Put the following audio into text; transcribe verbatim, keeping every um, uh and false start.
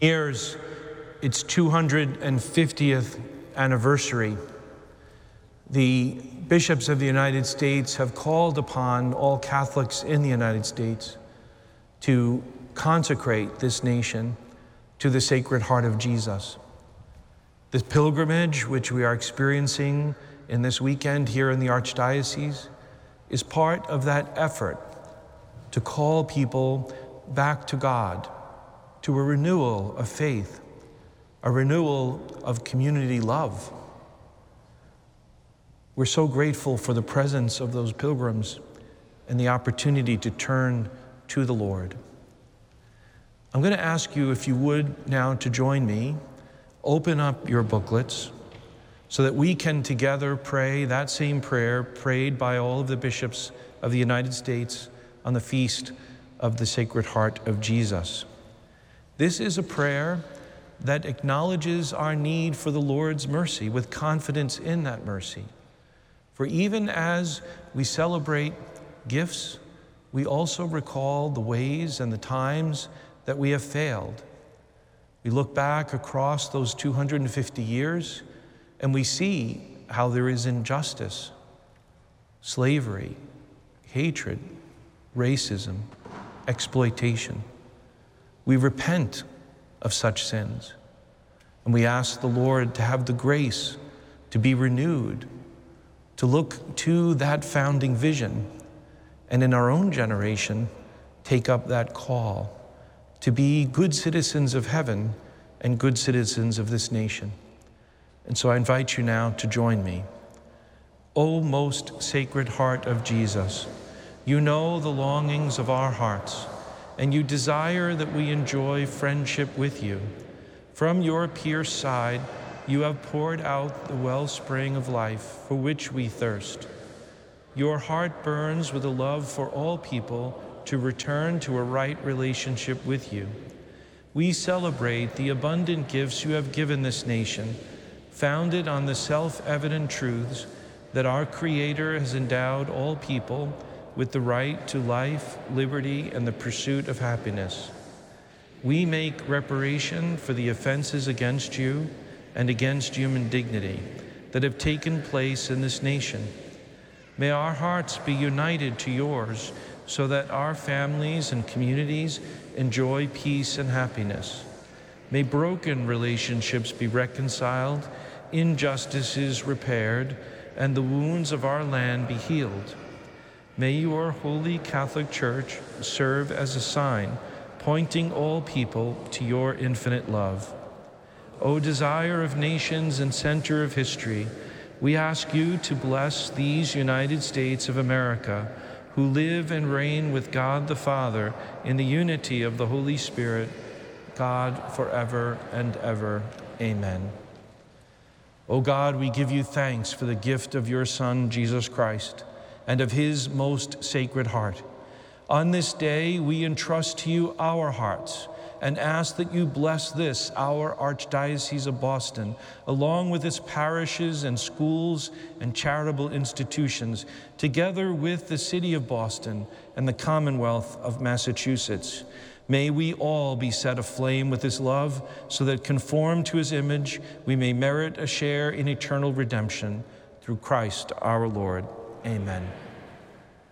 Years, its two hundred fiftieth anniversary, the bishops of the United States have called upon all Catholics in the United States to consecrate this nation to the Sacred Heart of Jesus. This pilgrimage, which we are experiencing in this weekend here in the Archdiocese, is part of that effort to call people back to God, to a renewal of faith, a renewal of community love. We're so grateful for the presence of those pilgrims and the opportunity to turn to the Lord. I'm going to ask you, if you would now, to join me, open up your booklets so that we can together pray that same prayer prayed by all of the bishops of the United States on the feast of the Sacred Heart of Jesus. This is a prayer that acknowledges our need for the Lord's mercy with confidence in that mercy. For even as we celebrate gifts, we also recall the ways and the times that we have failed. We look back across those two hundred fifty years and we see how there is injustice, slavery, hatred, racism, exploitation. We repent of such sins, and we ask the Lord to have the grace to be renewed, to look to that founding vision, and in our own generation, take up that call to be good citizens of heaven and good citizens of this nation. And so I invite you now to join me. O most Sacred Heart of Jesus, you know the longings of our hearts, and you desire that we enjoy friendship with you. From your pierced side, you have poured out the wellspring of life for which we thirst. Your heart burns with a love for all people to return to a right relationship with you. We celebrate the abundant gifts you have given this nation, founded on the self-evident truths that our Creator has endowed all people with the right to life, liberty, and the pursuit of happiness. We make reparation for the offenses against you and against human dignity that have taken place in this nation. May our hearts be united to yours so that our families and communities enjoy peace and happiness. May broken relationships be reconciled, injustices repaired, and the wounds of our land be healed. May your holy Catholic Church serve as a sign pointing all people to your infinite love. O desire of nations and center of history, we ask you to bless these United States of America, who live and reign with God the Father in the unity of the Holy Spirit, God forever and ever. Amen. O God, we give you thanks for the gift of your Son, Jesus Christ, and of his most sacred heart. On this day, we entrust to you our hearts and ask that you bless this, our Archdiocese of Boston, along with its parishes and schools and charitable institutions, together with the city of Boston and the Commonwealth of Massachusetts. May we all be set aflame with his love, so that, conformed to his image, we may merit a share in eternal redemption through Christ our Lord. Amen.